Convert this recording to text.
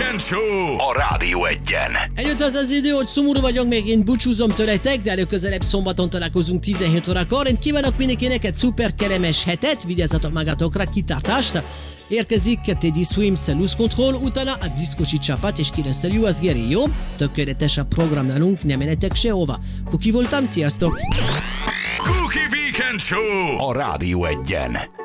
Weekend Show a Rádió Egyen. Eljött az idő, hogy szomorú vagyok, még én búcsúzom tőletek, de előközelebb szombaton találkozunk 17 órakor. Én kívánok mindenkinek egy szuper kellemes hetet, vigyázzatok magatokra, kitartást. Érkezik Teddy Swims Loose Control, utána a Diszkocsi csapat, és 9-től az Geri, jó? Tökéletes a program nálunk, nem menjetek sehova. Kuki voltam, sziasztok! Cookie Weekend Show a Rádió Egyen.